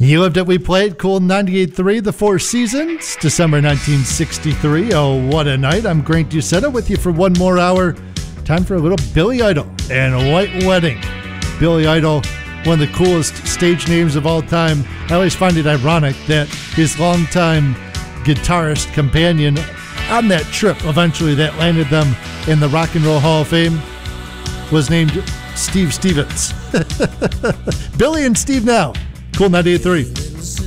You Lived It, We Played, Cool 98.3, The Four Seasons, December 1963. Oh, what a night. I'm Grant Ducetta with you for one more hour. Time for a little Billy Idol and a White Wedding. Billy Idol, one of the coolest stage names of all time. I always find it ironic that his longtime guitarist companion on that trip, eventually that landed them in the Rock and Roll Hall of Fame, was named Steve Stevens. Billy and Steve now. Cool 98.3.